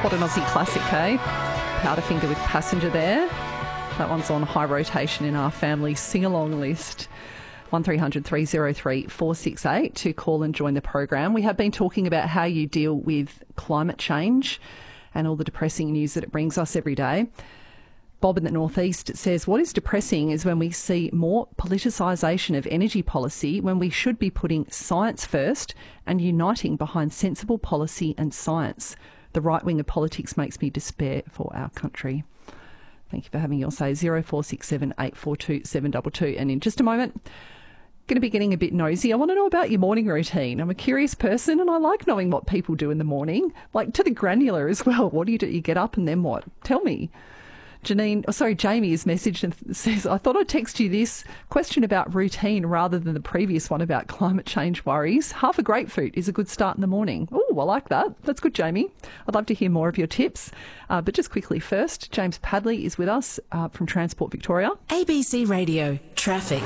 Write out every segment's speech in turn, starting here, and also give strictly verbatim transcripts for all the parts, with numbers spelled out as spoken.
What an Aussie classic, eh? Powderfinger with Passenger there. That one's on high rotation in our family sing-along list. one three hundred three oh three four six eight to call and join the program. We have been talking about how you deal with climate change and all the depressing news that it brings us every day. Bob in the Northeast says, what is depressing is when we see more politicisation of energy policy when we should be putting science first and uniting behind sensible policy and science. The right wing of politics makes me despair for our country. Thank you for having your say. zero four six seven eight four two seven two two. And in just a moment, going to be getting a bit nosy. I want to know about your morning routine. I'm a curious person and I like knowing what people do in the morning, like to the granular as well. What do you do? You get up and then what? Tell me. Janine, oh, sorry, Jamie has messaged and says, I thought I'd text you this question about routine rather than the previous one about climate change worries. Half a grapefruit is a good start in the morning. Oh, I like that. That's good, Jamie. I'd love to hear more of your tips. Uh, but just quickly first, James Padley is with us uh, from Transport Victoria. A B C Radio, Traffic.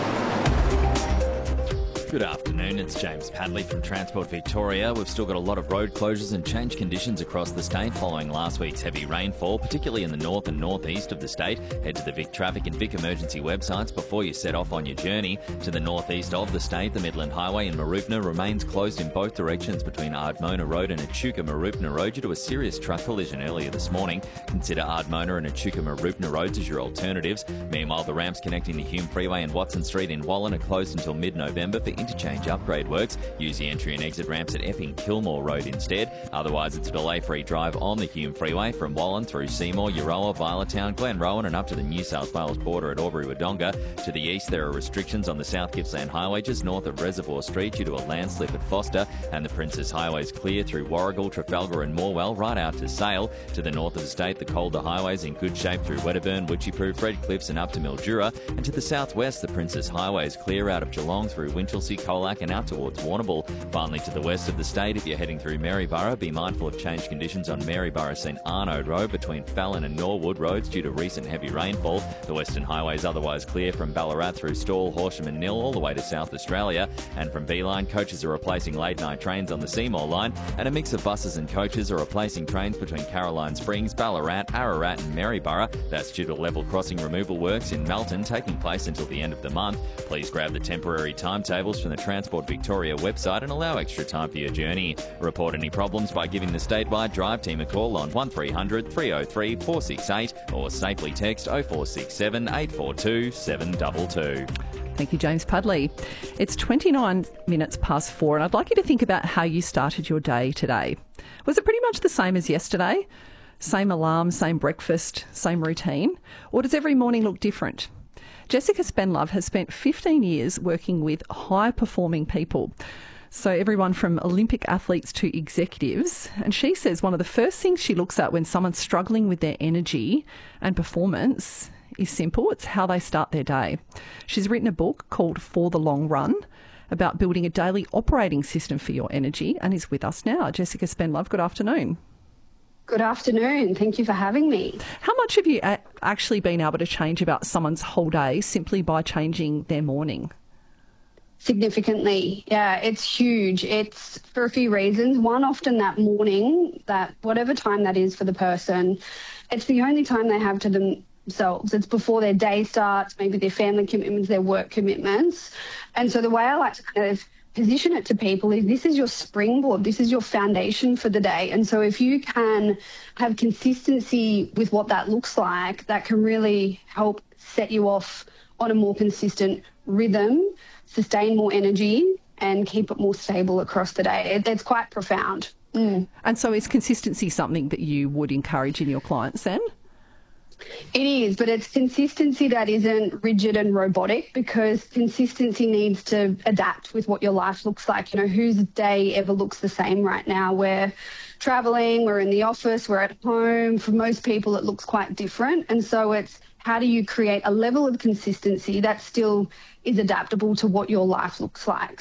Good afternoon, it's James Padley from Transport Victoria. We've still got a lot of road closures and change conditions across the state following last week's heavy rainfall, particularly in the north and northeast of the state. Head to the Vic Traffic and Vic Emergency websites before you set off on your journey. To the northeast of the state, the Midland Highway in Mooroopna remains closed in both directions between Ardmona Road and Echuca Mooroopna Road due to a serious truck collision earlier this morning. Consider Ardmona and Echuca Mooroopna Roads as your alternatives. Meanwhile, the ramps connecting the Hume Freeway and Watson Street in Wallen are closed until mid-November for interchange upgrade works. Use the entry and exit ramps at Epping Kilmore Road instead. Otherwise, it's a delay-free drive on the Hume Freeway from Wallen through Seymour, Euroa, Violetown, Glenrowan and up to the New South Wales border at Albury-Wodonga. To the east, there are restrictions on the South Gippsland Highway just north of Reservoir Street due to a landslip at Foster, and the Princes Highway is clear through Warragul, Trafalgar and Morwell right out to Sale. To the north of the state, the Calder Highway is in good shape through Wedderburn, Witchypoo, Fred Cliffs and up to Mildura, and to the southwest, the Princes Highway is clear out of Geelong through Winchelsea, Colac and out towards Warrnambool. Finally, to the west of the state, if you're heading through Maryborough, be mindful of change conditions on Maryborough St Arnaud Road between Fallon and Norwood Roads due to recent heavy rainfall. The Western Highway is otherwise clear from Ballarat through Stawell, Horsham and Nil all the way to South Australia. And from B-Line, coaches are replacing late-night trains on the Seymour line, and a mix of buses and coaches are replacing trains between Caroline Springs, Ballarat, Ararat and Maryborough. That's due to level crossing removal works in Melton taking place until the end of the month. Please grab the temporary timetables from the Transport Victoria website and allow extra time for your journey. Report any problems by giving the statewide drive team a call on one three hundred three oh three four six eight or safely text oh four six seven eight four two seven two two. Thank you, James Padley. It's twenty-nine minutes past four and I'd like you to think about how you started your day today. Was it pretty much the same as yesterday? Same alarm, same breakfast, same routine? Or does every morning look different? Jessica Spenlove has spent fifteen years working with high-performing people. So everyone from Olympic athletes to executives. And she says one of the first things she looks at when someone's struggling with their energy and performance is simple. It's how they start their day. She's written a book called For the Long Run about building a daily operating system for your energy and is with us now. Jessica Spenlove, good afternoon. Good afternoon. Thank you for having me. How much have you a- actually been able to change about someone's whole day simply by changing their morning? Significantly. Yeah, it's huge. It's for a few reasons. One, often that morning, that whatever time that is for the person, it's the only time they have to themselves. It's before their day starts, maybe their family commitments, their work commitments. And so the way I like to kind of position it to people is this is your springboard, this is your foundation for the day. And so if you can have consistency with what that looks like, that can really help set you off on a more consistent rhythm, sustain more energy and keep it more stable across the day. It, it's quite profound. Mm. And so is consistency something that you would encourage in your clients then? It is, but it's consistency that isn't rigid and robotic, because consistency needs to adapt with what your life looks like. You know, whose day ever looks the same right now? We're travelling, we're in the office, we're at home. For most people, it looks quite different. And so it's how do you create a level of consistency that still is adaptable to what your life looks like?